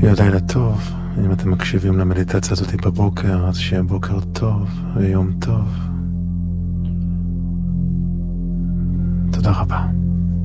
שיהיה לילה טוב. אם אתם מקשיבים למדיטציה הזאת בבוקר, אז שיהיה בוקר טוב ויום טוב. תודה רבה.